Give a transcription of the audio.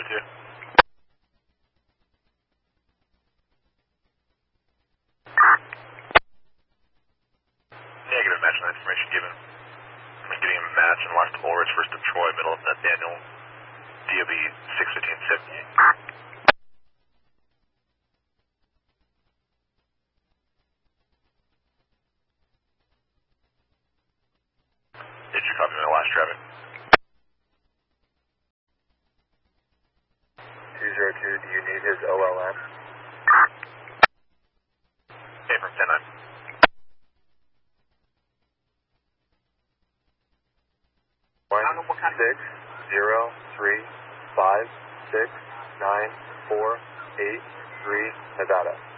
2. Negative, match on information given. I'm getting a match in Los Dolores, first of Troy, middle of Nathaniel, DOB 61578. Did you copy my last traffic? 202, do you need his OLM? Hey, from 10-9. One 603566948 3 Nevada.